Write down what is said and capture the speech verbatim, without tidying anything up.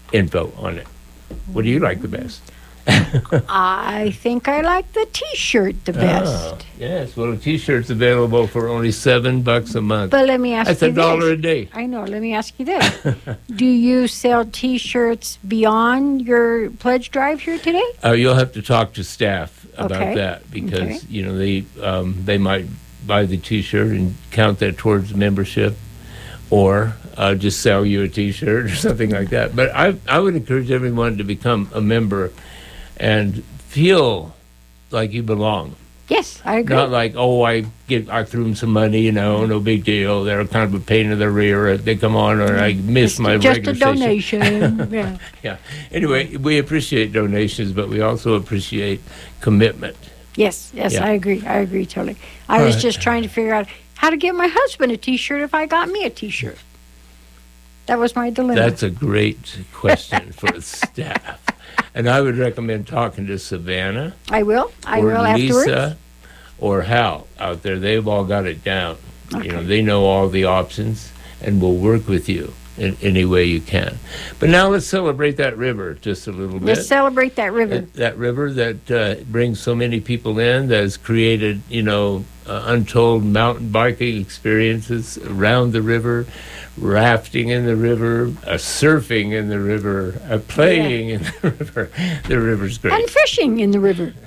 info on it. What do you like the best? I think I like the T-shirt the best. Oh, yes. Well, a T-shirt's available for only seven bucks a month. But let me ask That's you a dollar this. a day. I know. Let me ask you this. Do you sell T-shirts beyond your pledge drive here today? Uh, you'll have to talk to staff about Okay. that because Okay. you know they um, they might buy the T-shirt and count that towards membership, or uh, just sell you a T-shirt or something like that. But I I would encourage everyone to become a member and feel like you belong. Yes, I agree. Not like, oh, I get I threw them some money, you know, no big deal. They're kind of a pain in the rear. They come on, or I miss Just- my just regular a station. donation. Yeah. Yeah. Anyway, we appreciate donations, but we also appreciate commitment. Yes, yes, Yeah. I agree. I agree totally. I All was right. just trying to figure out how to get my husband a T-shirt if I got me a T-shirt. That was my dilemma. That's a great question for the staff. And I would recommend talking to Savannah I will. I or will Lisa afterwards. or Hal out there. They've all got it down. You know, Okay. they know all the options and will work with you in any way you can. But now let's celebrate that river just a little bit. Let's celebrate that river. that, that river that uh, brings so many people in, that has created, you know, uh, untold mountain biking experiences around the river, rafting in the river, uh, surfing in the river, uh, playing in the river. The river's great. And fishing in the river.